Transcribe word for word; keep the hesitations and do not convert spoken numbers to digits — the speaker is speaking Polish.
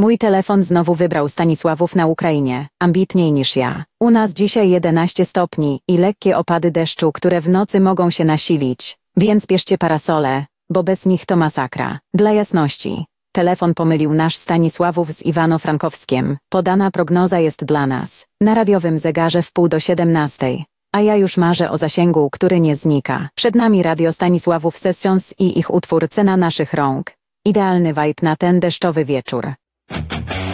Mój telefon znowu wybrał Stanisławów na Ukrainie, ambitniej niż ja. U nas dzisiaj jedenaście stopni i lekkie opady deszczu, które w nocy mogą się nasilić. Więc bierzcie parasole, bo bez nich to masakra. Dla jasności. Telefon pomylił nasz Stanisławów z Iwano-Frankowskiem. Podana prognoza jest dla nas. Na radiowym zegarze w pół do siedemnastej. A ja już marzę o zasięgu, który nie znika. Przed nami radio Stanisławów Sessions i ich utwór Cena naszych rąk. Idealny vibe na ten deszczowy wieczór.